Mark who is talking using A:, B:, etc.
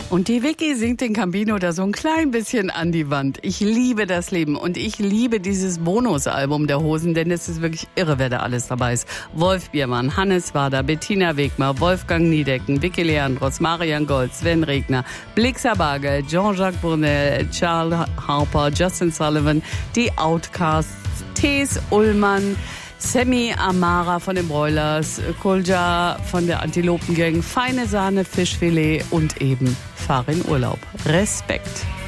A: Und die Vicky singt den Campino da so ein klein bisschen an die Wand. Ich liebe das Leben und ich liebe dieses Bonusalbum der Hosen, denn es ist wirklich irre, wer da alles dabei ist. Wolf Biermann, Hannes Wader, Bettina Wegmer, Wolfgang Niedecken, Vicky Leandros, Marian Gold, Sven Regner, Blixa Bargeld, Jean-Jacques Brunel, Charles Harper, Justin Sullivan, die Outcasts, Thes Ullmann, Sammy Amara von den Broilers, Kolja von der Antilopengang, Feine Sahne, Fischfilet und eben Farin Urlaub. Respekt.